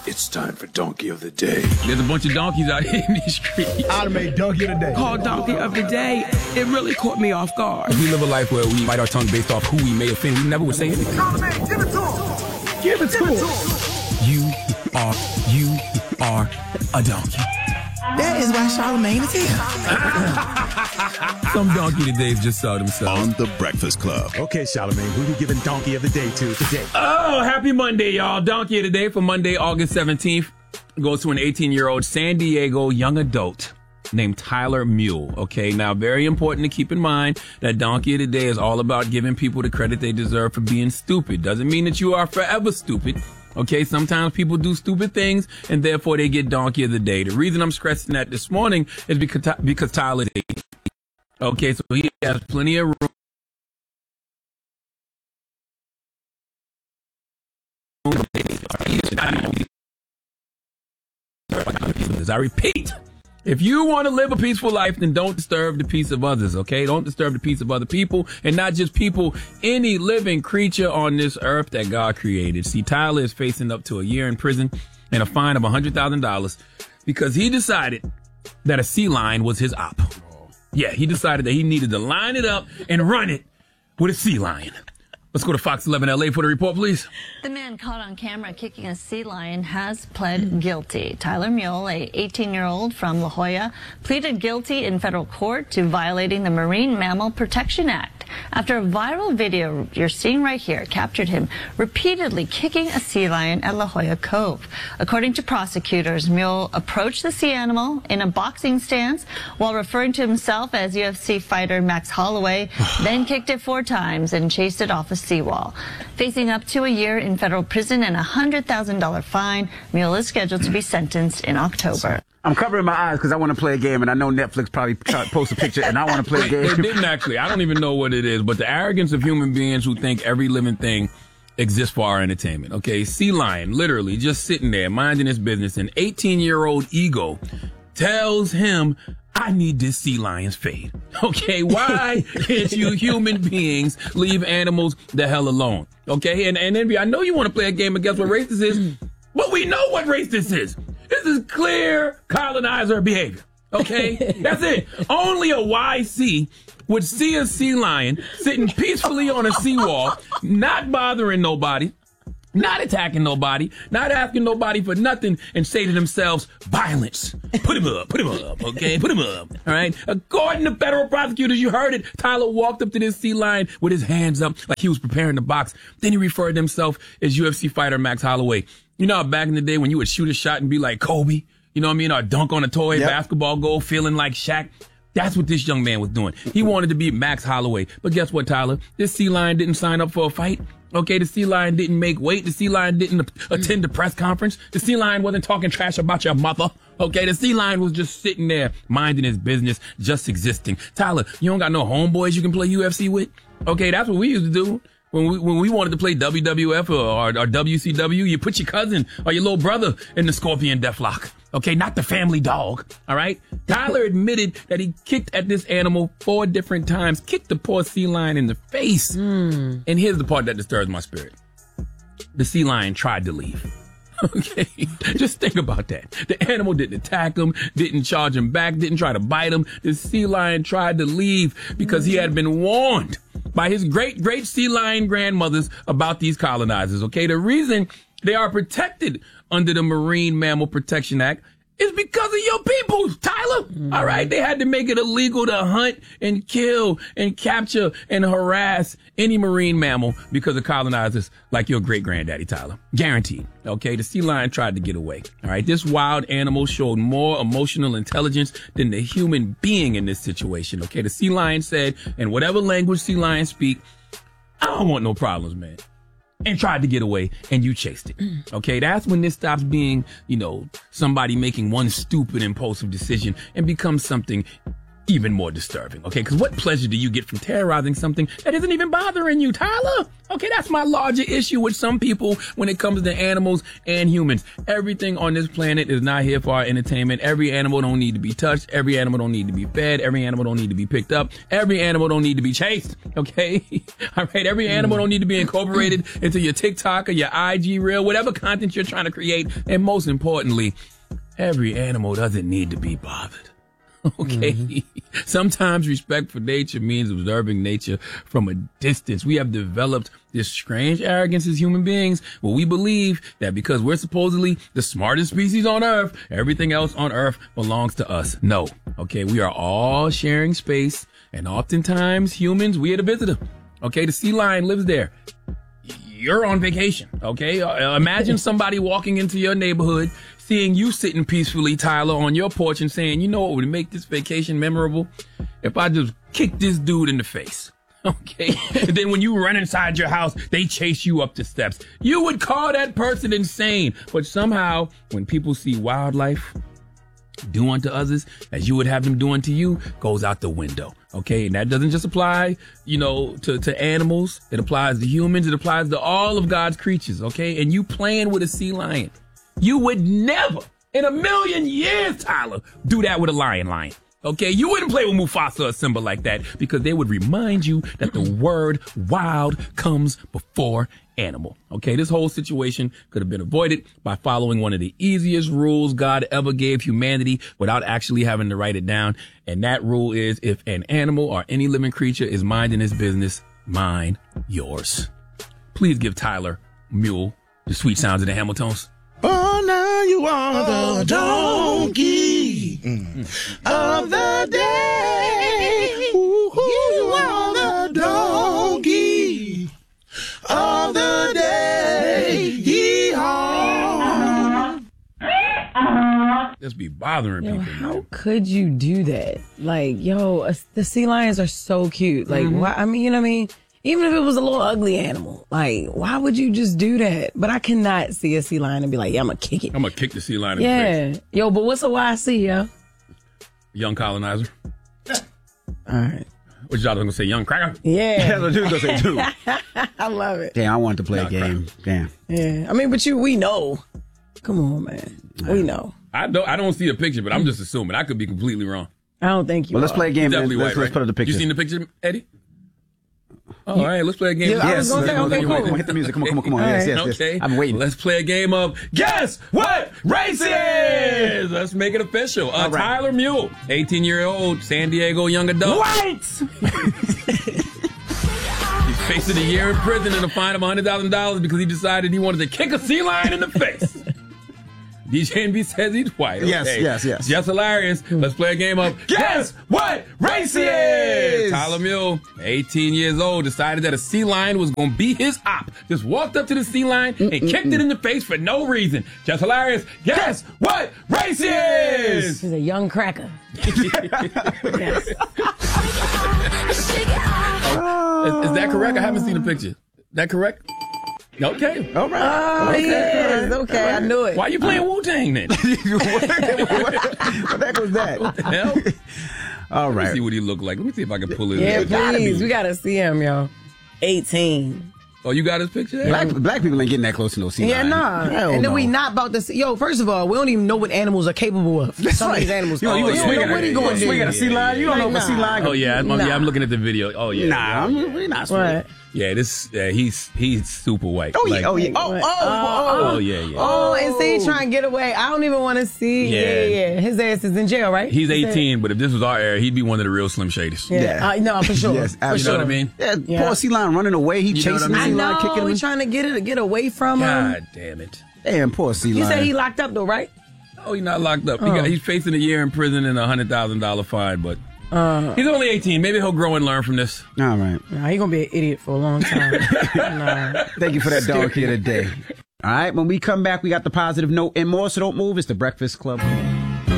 It's time for Donkey of the Day. There's a bunch of donkeys out here in these streets. I'd made Donkey of the Day. Called Donkey of the Day. It really caught me off guard. We live a life where we bite our tongue based off who we may offend. We never would say anything. Charlamagne, give it to him. Give it to him. You are a donkey. That is why Charlamagne is here. Some donkey todays just saw themselves. On The Breakfast Club. Okay, Charlamagne, who you giving Donkey of the Day to today? Oh, happy Monday, y'all. Donkey of the Day for Monday, August 17th goes to an 18-year-old San Diego young adult named Tyler Mule. Okay, now very important to keep in mind that Donkey of the Day is all about giving people the credit they deserve for being stupid. Doesn't mean that you are forever stupid. Okay, sometimes people do stupid things and therefore they get Donkey of the Day. The reason I'm stressing that this morning is because Tyler is 18. Okay, so he has plenty of room. I repeat, if you want to live a peaceful life, then don't disturb the peace of others, okay? Don't disturb the peace of other people, and not just people, any living creature on this earth that God created. See, Tyler is facing up to a year in prison and a fine of $100,000 because he decided that a sea lion was his op. Yeah, he decided that he needed to line it up and run it with a sea lion. Let's go to Fox 11 LA for the report, please. The man caught on camera kicking a sea lion has pled guilty. Tyler Mule, a 18-year-old from La Jolla, pleaded guilty in federal court to violating the Marine Mammal Protection Act after a viral video you're seeing right here captured him repeatedly kicking a sea lion at La Jolla Cove. According to prosecutors, Mule approached the sea animal in a boxing stance while referring to himself as UFC fighter Max Holloway, then kicked it 4 times and chased it off a seawall. Facing up to a year in federal prison and a $100,000 fine, Mule is scheduled to be sentenced in October. I'm covering my eyes because I want to play a game, and I know Netflix probably post a picture, and I want to play a game. They didn't actually. I don't even know what it is, but the arrogance of human beings who think every living thing exists for our entertainment. Okay, sea lion, literally just sitting there minding his business. An 18-year-old ego tells him, I need this sea lion's fade. Okay, why can't you human beings leave animals the hell alone? Okay, and Envy, I know you want to play a game of guess what race this is, but we know what race this is. This is clear colonizer behavior. Okay, that's it. Only a YC would see a sea lion sitting peacefully on a seawall, not bothering nobody, not attacking nobody, not asking nobody for nothing, and say to themselves, violence. Put him up, okay? Put him up, all right? According to federal prosecutors, you heard it, Tyler walked up to this sea lion with his hands up like he was preparing to box. Then he referred to himself as UFC fighter Max Holloway. You know how back in the day when you would shoot a shot and be like Kobe, you know what I mean, or dunk on a toy basketball goal feeling like Shaq? That's what this young man was doing. He wanted to be Max Holloway. But guess what, Tyler? This sea lion didn't sign up for a fight. Okay, the sea lion didn't make weight. The sea lion didn't attend the press conference. The sea lion wasn't talking trash about your mother. Okay, the sea lion was just sitting there, minding his business, just existing. Tyler, you don't got no homeboys you can play UFC with? Okay, that's what we used to do. When we wanted to play WWF or WCW, you put your cousin or your little brother in the Scorpion Deathlock. Okay, not the family dog. All right? Tyler admitted that he kicked at this animal 4 different times, kicked the poor sea lion in the face. And here's the part that disturbs my spirit. The sea lion tried to leave. Okay, just think about that. The animal didn't attack him, didn't charge him back, didn't try to bite him. The sea lion tried to leave because he had been warned by his great sea lion grandmothers about these colonizers. Okay, the reason they are protected under the Marine Mammal Protection Act is because of your people, Tyler. All right, they had to make it illegal to hunt and kill and capture and harass any marine mammal because of colonizers like your great granddaddy, Tyler. Guaranteed. Okay, the sea lion tried to get away. All right, this wild animal showed more emotional intelligence than the human being in this situation. Okay, the sea lion said, in whatever language sea lions speak, I don't want no problems, man. And tried to get away, and you chased it. Okay, that's when this stops being, somebody making one stupid impulsive decision and becomes something even more disturbing, okay? Because what pleasure do you get from terrorizing something that isn't even bothering you, Tyler? Okay, that's my larger issue with some people when it comes to animals and humans. Everything on this planet is not here for our entertainment. Every animal don't need to be touched. Every animal don't need to be fed. Every animal don't need to be picked up. Every animal don't need to be chased, okay? All right, every animal don't need to be incorporated into your TikTok or your IG reel, whatever content you're trying to create. And most importantly, every animal doesn't need to be bothered. Okay. Sometimes respect for nature means observing nature from a distance. We have developed this strange arrogance as human beings where we believe that because we're supposedly the smartest species on Earth, everything else on Earth belongs to us. No. Okay. We are all sharing space, and oftentimes humans, we are the visitor. Okay. The sea lion lives there. You're on vacation. Okay. Imagine somebody walking into your neighborhood, seeing you sitting peacefully, Tyler, on your porch and saying, you know what would make this vacation memorable? If I just kick this dude in the face. Okay. And then when you run inside your house, they chase you up the steps. You would call that person insane. But somehow when people see wildlife do unto others as you would have them do unto you, goes out the window. Okay. And that doesn't just apply, to animals. It applies to humans. It applies to all of God's creatures. Okay. And you playing with a sea lion. You would never, in a million years, Tyler, do that with a lion. Okay? You wouldn't play with Mufasa or Simba like that because they would remind you that the word wild comes before animal. Okay? This whole situation could have been avoided by following one of the easiest rules God ever gave humanity without actually having to write it down. And that rule is if an animal or any living creature is minding its business, mind yours. Please give Tyler Mule the sweet sounds of the Hamiltons. Oh, now you are the donkey of the day. You are the donkey of the day. Yee-haw. Just be bothering people. How could you do that? Like, the sea lions are so cute. Like, why? I mean, you know what I mean? Even if it was a little ugly animal, like, why would you just do that? But I cannot see a sea lion and be like, yeah, I'm going to kick it. I'm going to kick the sea lion in the face. Yo, but what's a YC, yo? Young colonizer. All right. What y'all going to say, young cracker? Yeah. That's what you going to say, too. I love it. Damn, I wanted to play a game. Damn. Yeah. I mean, but we know. Come on, man. We know. I don't see a picture, but I'm just assuming. I could be completely wrong. I don't think you Well, let's play a game. Definitely Let's right? put up the picture. You seen the picture, Eddie? Oh, all right, let's play a game. Yeah, I was gonna say, okay, cool. Come on, hit the music. Come on. Right. Yes. Okay. I'm waiting. Let's play a game of Guess What Race Is? Let's make it official. Right. Tyler Mule, 18-year-old San Diego young adult. White! He's facing a year in prison and a fine of $100,000 because he decided he wanted to kick a sea lion in the face. DJ NB says he's white. Okay. Yes. It's just hilarious. Let's play a game of Guess What Race Is? Tyler Mule, 18 years old, decided that a sea lion was going to be his op. Just walked up to the sea lion and kicked it in the face for no reason. Just hilarious. Guess What Race Is? He's a young cracker. Is that correct? I haven't seen the picture. That correct? Okay. All right. Oh, yes. Okay, I knew it. Why you playing Wu-Tang then? What the heck was that? What the hell? All Let me right. see what he looked like. Let me see if I can pull it. Yeah, in. please. We got to see him, yo. 18. Oh, you got his picture there? Black people ain't getting that close to no sea Yeah, lion. nah. Hell And then no. we not about to see. Yo, first of all, we don't even know what animals are capable of. Some of these animals. You know, you don't gonna swing know at what he going to swing at a sea lion. You don't know if a sea lion. Oh yeah, I'm looking at the video. Oh yeah. Nah, we're not swinging. What? Yeah, he's super white. Oh yeah. Like, Oh yeah. Oh yeah. Oh, and see, trying to get away. I don't even want to see. Yeah. His ass is in jail, right? He's 18, but if this was our era, he'd be one of the real Slim Shadys. Yeah. No, for sure. Yes, for absolutely. You know what I sure. mean? Yeah, poor sea lion running away. He You know chasing what the I sea mean? lion, kicking No, him. he's trying to get away from him. God damn it. Damn, poor sea You lion. say he locked up though, right? Oh, he's not locked up. Oh. He's facing a year in prison and a $100,000 fine, but he's only 18. Maybe he'll grow and learn from this. All right. Nah, he gonna be an idiot for a long time. Nah. Thank you for that dog here today. All right, when we come back, we got the positive note and more, so don't move. It's the Breakfast Club.